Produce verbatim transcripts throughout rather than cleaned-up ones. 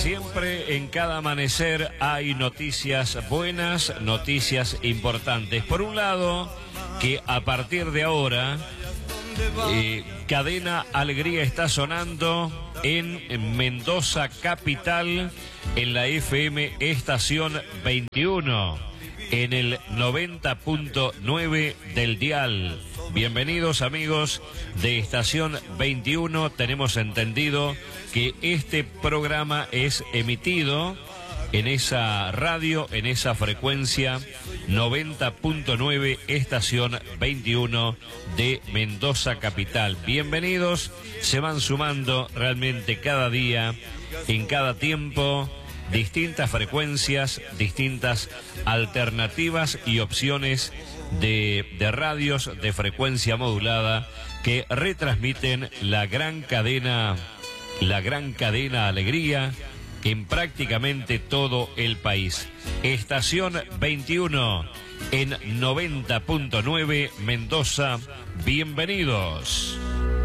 Siempre en cada amanecer hay noticias buenas, noticias importantes. Por un lado, que a partir de ahora, eh, Cadena Alegría está sonando en Mendoza Capital, en la F M Estación veintiuno, en el noventa punto nueve del dial. Bienvenidos amigos de Estación veintiuno, tenemos entendido que este programa es emitido en esa radio, en esa frecuencia noventa punto nueve, Estación veintiuno de Mendoza Capital. Bienvenidos, se van sumando realmente cada día, en cada tiempo, distintas frecuencias, distintas alternativas y opciones de, de radios de frecuencia modulada que retransmiten la gran cadena, la gran cadena Alegría en prácticamente todo el país. Estación veintiuno en noventa punto nueve Mendoza, bienvenidos.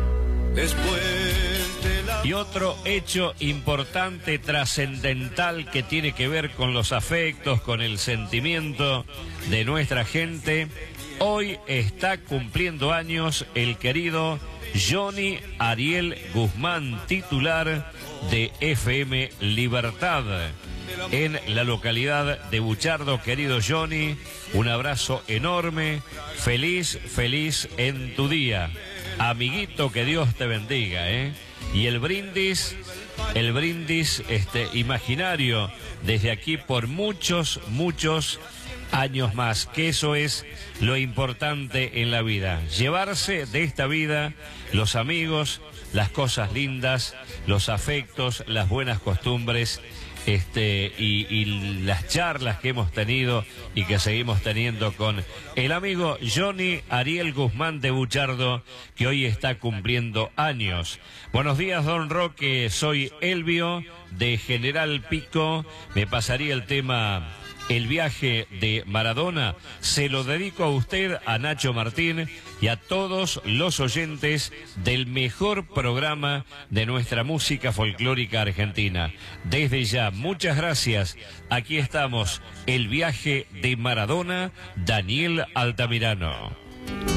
Después de la... Y otro hecho importante, trascendental, que tiene que ver con los afectos, con el sentimiento de nuestra gente. Hoy está cumpliendo años el querido Johnny Ariel Guzmán, titular de F M Libertad, en la localidad de Buchardo. Querido Johnny, un abrazo enorme, feliz, feliz en tu día. Amiguito, que Dios te bendiga, ¿eh? Y el brindis, el brindis este, imaginario, desde aquí por muchos, muchos años más, que eso es lo importante en la vida. Llevarse de esta vida los amigos, las cosas lindas, los afectos, las buenas costumbres, este y, y las charlas que hemos tenido y que seguimos teniendo con el amigo Johnny Ariel Guzmán de Buchardo, que hoy está cumpliendo años. Buenos días, don Roque, soy Elvio de General Pico. Me pasaría el tema El viaje de Maradona. Se lo dedico a usted, a Nacho Martín y a todos los oyentes del mejor programa de nuestra música folclórica argentina. Desde ya, muchas gracias. Aquí estamos, El viaje de Maradona, Daniel Altamirano.